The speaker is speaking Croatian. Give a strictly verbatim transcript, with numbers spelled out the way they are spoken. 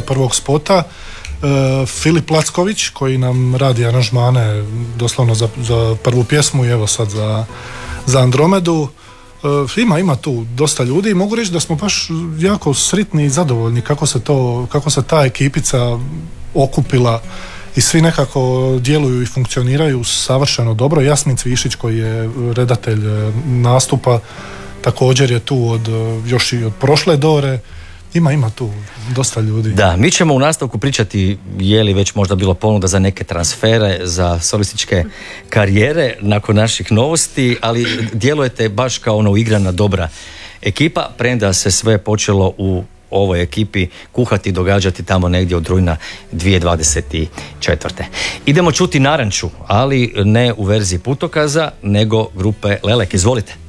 prvog spota. Uh, Filip Lacković koji nam radi aranžmane doslovno za, za prvu pjesmu i evo sad za, za Andromedu. Uh, ima, ima tu dosta ljudi i mogu reći da smo baš jako sretni i zadovoljni kako se to, kako se ta ekipica okupila i svi nekako djeluju i funkcioniraju savršeno dobro. Jasmin Cvišić koji je redatelj nastupa također je tu od, još i od prošle Dore. Ima, ima tu dosta ljudi. Da, mi ćemo u nastavku pričati je li već možda bilo ponuda za neke transfere, za solističke karijere nakon naših novosti, ali djelujete baš kao ono uigrana dobra ekipa, premda se sve počelo u ovoj ekipi kuhati i događati tamo negdje od rujna dvije tisuće dvadeset četvrte. Idemo čuti Naranču, ali ne u verziji putokaza, nego grupe Lelek. Izvolite.